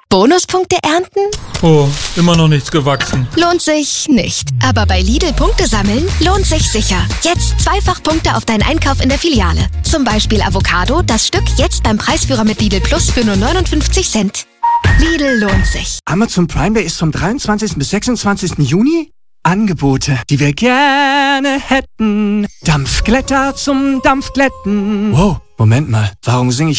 Bonuspunkte ernten? Oh, immer noch nichts gewachsen. Lohnt sich nicht. Aber bei Lidl Punkte sammeln lohnt sich sicher. Jetzt 2-fach Punkte auf deinen Einkauf in der Filiale. Zum Beispiel Avocado, das Stück jetzt beim Preisführer mit Lidl Plus für nur 59 Cent. Lidl lohnt sich. Amazon Prime Day ist vom 23. bis 26. Juni. Angebote, die wir gerne hätten. Dampfglätter zum Dampfglätten. Wow, Moment mal, warum singe ich